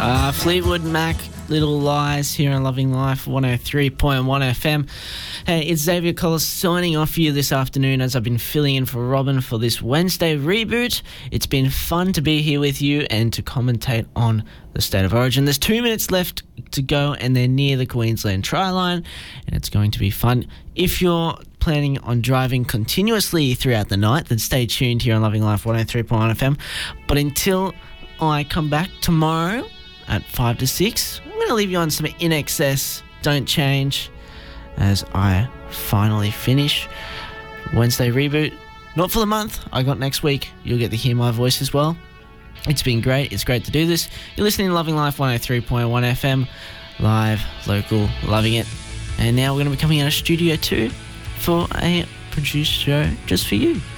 Fleetwood Mac, Little Lies here on Loving Life 103.1 FM. Hey, it's Xavier Collis signing off for you this afternoon as I've been filling in for Robin for this Wednesday reboot. It's been fun to be here with you and to commentate on the State of Origin. There's 2 minutes left to go and they're near the Queensland try line and it's going to be fun. If you're planning on driving continuously throughout the night, then stay tuned here on Loving Life 103.1 FM. But until I come back tomorrow at 5 to 6, I'm going to leave you on some In Excess, Don't Change, as I finally finish Wednesday reboot. Not for the month, I got next week. You'll get to hear my voice as well. It's been great. It's great to do this. You're listening to Loving Life 103.1 FM, live, local, loving it. And now we're going to be coming out of Studio 2 for a produced show just for you.